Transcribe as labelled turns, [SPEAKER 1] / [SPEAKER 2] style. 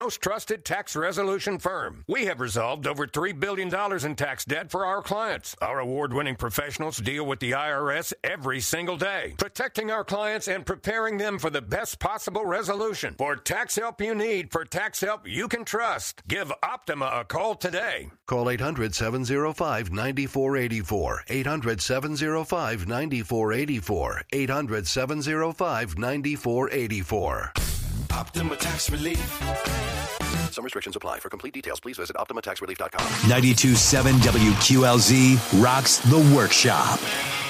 [SPEAKER 1] most trusted tax resolution firm. We have resolved over $3 billion in tax debt for our clients. Our award-winning professionals deal with the IRS every single day, protecting our clients and preparing them for the best possible resolution. For tax help you need, for tax help you can trust, give Optima a call today.
[SPEAKER 2] Call 800-705-9484. 800-705-9484. 800-705-9484.
[SPEAKER 3] Optima Tax Relief.
[SPEAKER 2] Some restrictions apply. For complete details, please visit OptimaTaxRelief.com.
[SPEAKER 4] 92.7 WQLZ rocks the workshop.